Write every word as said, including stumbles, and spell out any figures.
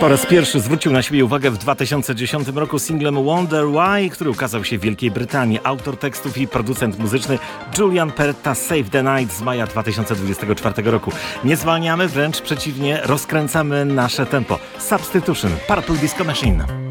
Po raz pierwszy zwrócił na siebie uwagę w dwa tysiące dziesiątym roku singlem Wonder Why, który ukazał się w Wielkiej Brytanii. Autor tekstów i producent muzyczny Julian Peretta Save the Night z maja dwa tysiące dwudziestego czwartego roku. Nie zwalniamy, wręcz przeciwnie, rozkręcamy nasze tempo. Substitution, Purple Disco Machine.